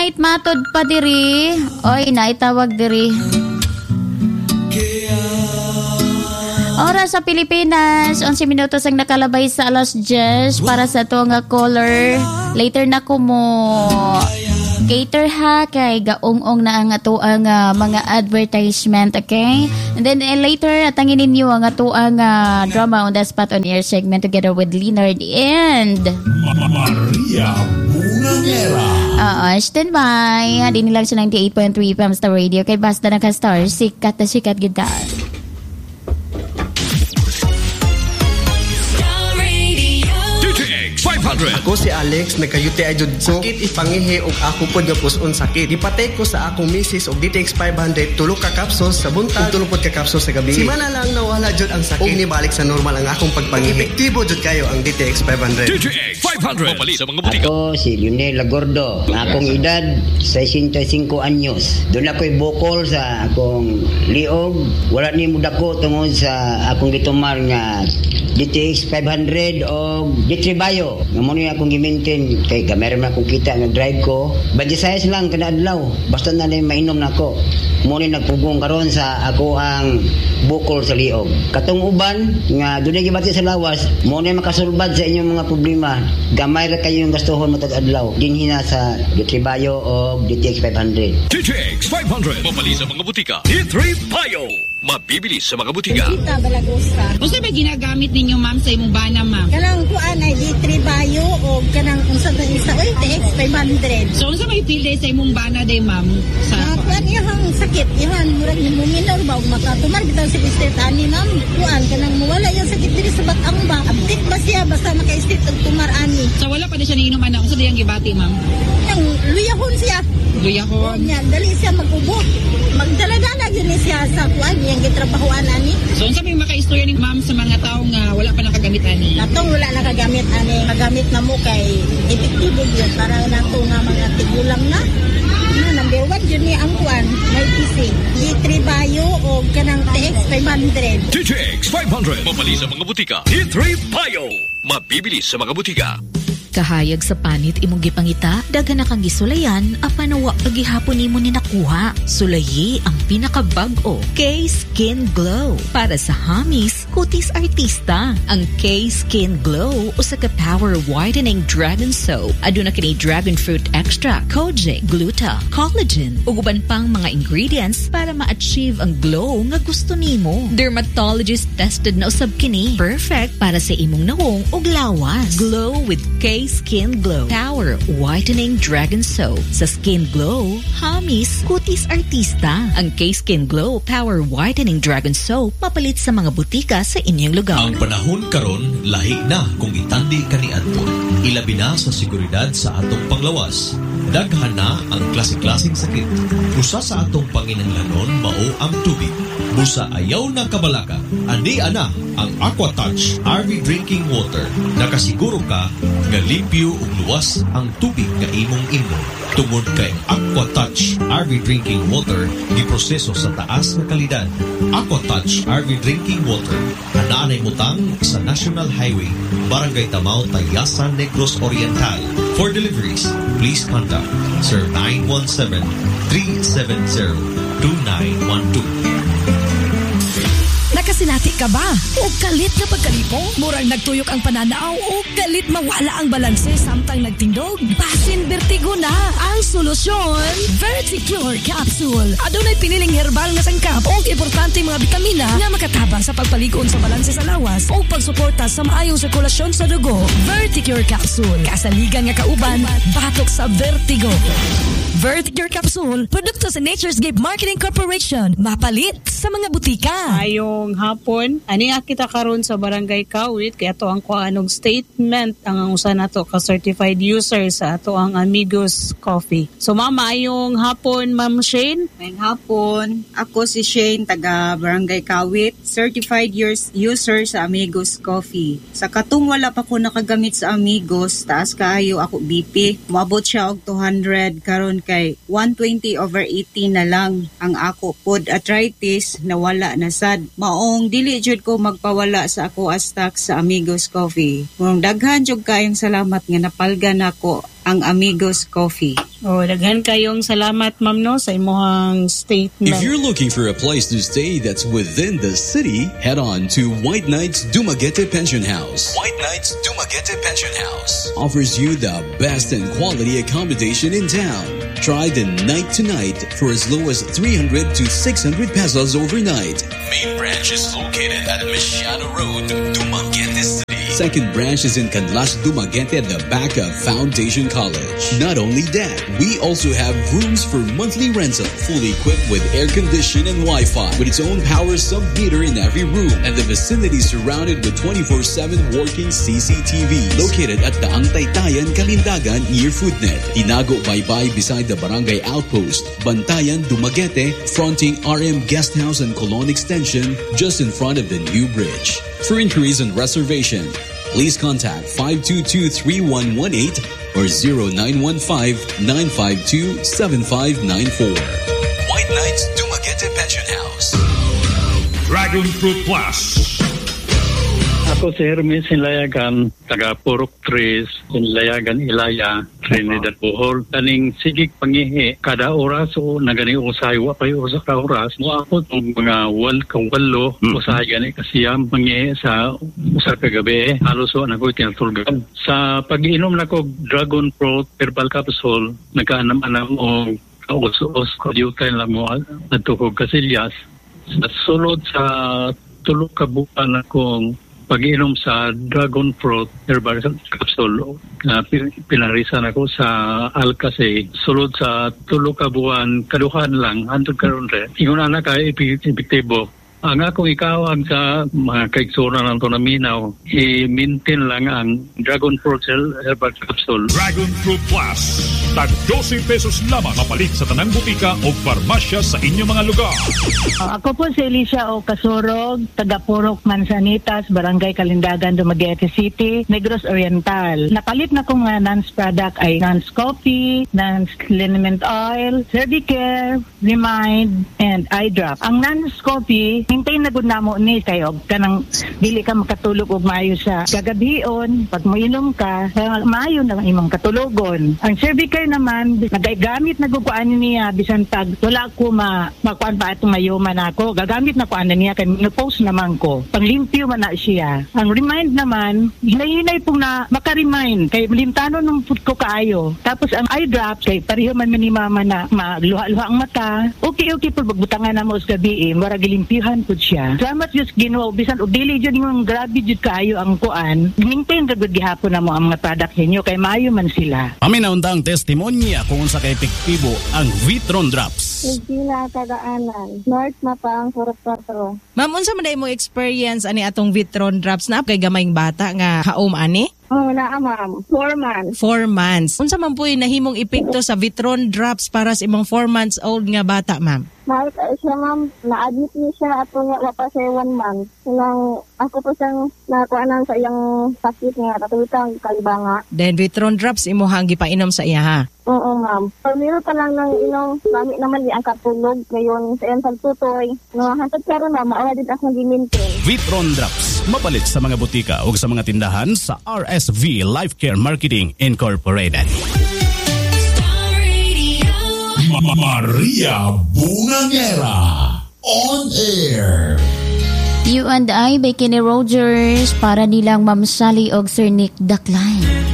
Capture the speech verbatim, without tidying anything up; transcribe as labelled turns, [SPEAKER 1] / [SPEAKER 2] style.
[SPEAKER 1] Night matod pa diri. Oy, naitawag diri. Oras sa Pilipinas, eleven minutos ang nakalabay sa alas diyes para sa to nga caller. Later na ko mo cater ha kay gaong-ong na ang ato ang uh, mga advertisement, okay? And then uh, later atangin ninyo ang ato ang uh, drama on the spot on air segment together with Leonard and
[SPEAKER 2] Maria Bunangera.
[SPEAKER 1] Uh, stand by. Din lang sa ninety-eight point three F M Star Radio kay basta naka-star sikat na sikat gid.
[SPEAKER 2] five hundred.
[SPEAKER 3] Ako si Alex, nagka-U T I jud ko. Sakit ipangihi og ako pod nga puson sakit. Ipatay ko sa akong misis og D T X five hundred tulo ka capsules sa buntag, tulo pod ka capsules sa gabi. Simana lang nawala jud ang sakit. Og nibalik sa normal ang akong pagpangihi. Epektibo jud kayo ang D T X five hundred.
[SPEAKER 2] D T X five hundred. Mapali sa mga butika.
[SPEAKER 4] Ako si Lionel Lagordo. Ang akong edad sixty-five anyos. Doon ako'y bukol sa akong liog. Wala ni mudako tungod sa akong gitumar nga D T X five hundred o D three Bio. Nga muna yung akong i-maintain. Kaya kamera na akong kita nga drive ko. Badisayas lang kada adlaw. Basta na lang mainom na ako. Muna nagpugong karon sa ako ang bukol sa liog. Katong uban nga doon gibati sa lawas. Muna makasulbad sa inyong mga problema. Gamay ra kayo yung gastuhon mo tag adlaw. Dinhi na sa D three Bio o D T X five hundred.
[SPEAKER 2] D T X five hundred. Mapali sa mga butika. D three Bio. Mabibili sa mga butika.
[SPEAKER 5] Kita Balagosa.
[SPEAKER 6] Unsa ba ginagamit ninyo ma'am sa imong bana ma'am?
[SPEAKER 5] Kanang kuan ay D three Bio o kanang unsa to isa oy D T X five hundred.
[SPEAKER 6] So unsa may feel day sa imong bana day ma'am? Sa
[SPEAKER 5] uh, kuan ihang sakit, ihang murag nimuminor ba makatumar bitaw sa state ani ma'am. Kuan kanang mawala yung sakit diri sa batang ba. Abdik ba siya basta maka-state og tumar ani.
[SPEAKER 6] So wala pa di siya niinom ana unsa diyang gibati ma'am?
[SPEAKER 5] Nang luyahon siya.
[SPEAKER 6] Luyahon.
[SPEAKER 5] Nya dali siya mag-ubo. Magdala-dala gyud siya sa kuan yang gitrabahoan ani.
[SPEAKER 6] So unsa may maka-istorya ni ma'am sa mga tawo nga wala pa nakagamit ani?
[SPEAKER 5] Natong wala nakagamit ani, magamit na mo kay epektibo gyud para nato nga mga tigulang na. Na number one yun ni ang kuan, may P C. D three Bio o kanang D T X five hundred.
[SPEAKER 2] D T X five hundred. Mapali sa mga butika. D three Bio. Mabibili sa mga butika.
[SPEAKER 7] Kahayag sa panit imong gipangita, dagan na kang gisulayan, apan wa pagihapon nimo ni nakuha. Sulayi ang pinakabag-o, K-Skin Glow. Para sa hamis, kutis artista. Ang K-Skin Glow, usa ka power whitening dragon soap. Aduna kini dragon fruit extract, kojic, gluta, collagen, ug uban pang mga ingredients para ma-achieve ang glow nga gusto nimo. Dermatologist tested na usab kini. Perfect para sa imong nawong ug lawas. Glow with K Skin Glow Power Whitening Dragon Soap. Sa Skin Glow, hamis, kutis artista. Ang K-Skin Glow Power Whitening Dragon Soap mapalit sa mga butika sa inyong lugar.
[SPEAKER 8] Ang panahon karon lahi na kung itandi kaniadto. Ilabi na sa seguridad sa atong panglawas. Daghan na ang klase-klaseng sakit. Usa sa atong panginahanglanon mao ang tubig. Busa ayaw na kabalaka. Ani ana ang AquaTouch R V Drinking Water. Nakasiguro ka nga limpyo ug luwas ang tubig nga imong inom. Tungod kay AquaTouch R V Drinking Water giproseso sa taas nga kalidad. AquaTouch R V Drinking Water anaanay mutang sa National Highway, Barangay Tamao, Tayasan, Negros Oriental. For deliveries, please contact Sir nine one seven, three seven zero, two nine one two.
[SPEAKER 9] Nakasinati ka ba? O kalit na pagkalipo? Murang nagtuyok ang pananaw o kalit mawala ang balanse samtang nagtindog? Basin Vertigo na ang solusyon. Verticure Capsule. Adunay piniling herbal nga sangkap o importante mga bitamina nga makatabang sa pagpaligon sa balanse sa lawas o pagsuporta sa maayong sirkulasyon sa dugo. Verticure Capsule. Kasaligan nga kauban, batok sa vertigo. Verticure Capsule. Produkto sa Nature's Gift Marketing Corporation. Mapalit sa mga butika.
[SPEAKER 10] Ayong hapon, ani kita karon sa Barangay Kawit kaya to ang kuanong statement ang usa nato ka certified user sa ato ang Amigos Coffee. So mama, ayong hapon Ma'am Shane.
[SPEAKER 11] Ayong hapon, ako si Shane taga Barangay Kawit, certified years user sa Amigos Coffee. Sa katong wala pa ko nakagamit sa Amigos, taas kaayo ako B P. Moabot siya og two hundred karon kay one twenty over eighty na lang ang ako pod arthritis na wala na sad. Maong dili jud ko magpawala sa ako astak sa Amigos Coffee. Murong daghan jud kayong salamat nga napalgan nako ang Amigos Coffee.
[SPEAKER 10] Oh, daghan kayong salamat, ma'am, no, sa imong statement.
[SPEAKER 12] If you're looking for a place to stay that's within the city, head on to White Knights Dumaguete Pension House. White Knights Dumaguete Pension House offers you the best and quality accommodation in town. Try the night to night for as low as three hundred to six hundred pesos overnight. Main branch is located at Mesiano Road, Dumaguete City. Second branch is in Canlas, Dumaguete at the back of Foundation College. Not only that, we also have rooms for monthly rental, fully equipped with air condition and Wi-Fi, with its own power sub-meter in every room, and the vicinity surrounded with twenty-four seven working C C T Vs. Located at Daang Taytayan, Kalindagan, near Foodnet. Tinago Baybay beside the Barangay Outpost. Bantayan, Dumaguete, fronting R M Guest House and Colon Extension, just in front of the new bridge. For inquiries and reservation, please contact five two two, three one one eight or zero nine one five, nine five two, seven five nine four. White Knights Dumaguete Pension House.
[SPEAKER 2] Dragon Fruit Plus.
[SPEAKER 13] Ako si Hermes Inlayagan, taga Purok Tres, Inlayagan Ilaya, Trinidad Bohol. Kaning sigig pangihi, kada oras o nagani usay, wapay usa ka oras. Mo ako itong mga wal kang walo, usay gani kasiyam pangihi sa usa ka gabi. Halos o nako'y tinatulgan. Sa pag-inom na ko Dragon Fruit Herbal Capsule, nagkaanam-anam o kaus-us, kadyutay lang mo natukog kasilyas. Sa sulod sa tulog kabukan akong pag-inom sa Dragon Fruit Herbal Capsule na uh, pinarisan ako sa Alcase. Sulod sa tulo ka buwan, kaduhan lang, hantod karon re. Ingon na ka epektibo. Ang akong ikawag sa mga kaiksura ng ito na minaw, i-maintain lang ang Dragon Fruit Herbal Capsule.
[SPEAKER 2] Dragon Fruit Plus. Tag twelve pesos lamang mapalit sa tanang butika o farmasya sa inyong mga lugar.
[SPEAKER 14] Uh, ako po si Alicia O. Kasurog, taga Purok Mansanitas, Barangay Kalindagan, Dumaguete City, Negros Oriental. Napalit na kong uh, Nance product ay Nance Coffee, Nance Liniment Oil, Cervicare, Remind, and Eye Drop. Ang Nance Coffee, hintay na gud namo ni kayo kanang dili ka makatulog og maayo sa kagabion. Pag moinom ka, maayo na ang imong katulogon. Ang Cervicare naman, nagagamit na gud ko ani niya bisan pag wala ko ma makuan pa atong mayuman ako. Gagamit na ko ani niya kay no-post naman ko. Panglimpyo man na siya. Ang Remind naman, hinay-hinay pong na maka-remind kay limtano nung pud ko kaayo. Tapos ang Eye Drop kay pareho man ni mama na magluha-luha ang mata. Okay okay pud magbutangan na mo sa gabi, mura gilimpyuhan pud siya. Salamat just Ginoo bisan og dili jud yung grabe jud kaayo ang kuan. Maintain ra gud gihapon na mo ang mga product ninyo kay maayo man sila.
[SPEAKER 15] Amin na undang testimonya kung unsa ka epektibo ang Vitron Drops.
[SPEAKER 16] Regina Tagaanan, North Mapang, Purok Patro.
[SPEAKER 17] Ma'am, unsa man imong experience ani atong Vitron Drops na kay gamayng bata nga haom ani?
[SPEAKER 16] Oh, naa ma'am. Four months.
[SPEAKER 17] Four months. Unsa man po yung nahimong epekto sa Vitron Drops para sa imong four months old nga bata, ma'am?
[SPEAKER 16] Mahal ka siya, ma'am. Na-admit niya siya at nga wapa siya one month. Nang ako po siyang nakuanan sa iyang sakit nga, katulitang kalibanga.
[SPEAKER 17] Then Vitron Drops imo hang gipainom sa iya, ha?
[SPEAKER 16] Oo, ma'am. Pamilo pa lang ng inom, mami naman di ang katulog. Ngayon, sa iyang pagtutoy. No, hantad karon ma'am, mauna din ako gimintin.
[SPEAKER 15] Vitron Drops. Mapalit sa mga butika o sa mga tindahan sa R S V Life Care Marketing Incorporated.
[SPEAKER 2] Maria Bungangera on air.
[SPEAKER 1] You and I by Kenny Rogers para nilang Ma'am Sally og Sir Nick Daklan.